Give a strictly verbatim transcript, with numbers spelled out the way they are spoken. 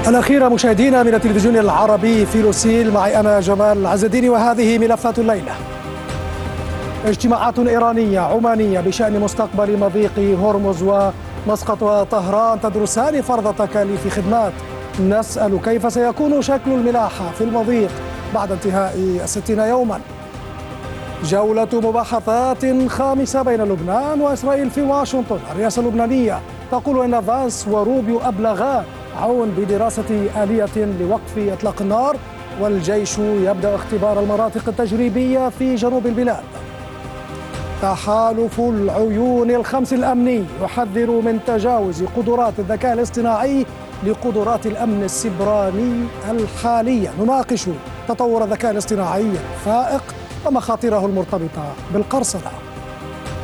الأخيرة مشاهدينا من التلفزيون العربي في لوسيل، معي أنا جمال عز الدين، وهذه ملفات الليلة. اجتماعات إيرانية عمانية بشأن مستقبل مضيق هرمز، ومسقط وطهران تدرسان فرض تكاليف خدمات. نسأل كيف سيكون شكل الملاحة في المضيق بعد انتهاء الستين يوما. جولة مباحثات خامسة بين لبنان وإسرائيل في واشنطن. الرئاسة اللبنانية تقول إن فانس وروبيو أبلغا عون بدراسة آلية لوقف إطلاق النار، والجيش يبدأ اختبار المناطق التجريبية في جنوب البلاد. تحالف العيون الخمس الأمني يحذر من تجاوز قدرات الذكاء الاصطناعي لقدرات الأمن السيبراني الحالية. نناقش تطور الذكاء الاصطناعي الفائق ومخاطره المرتبطة بالقرصنة.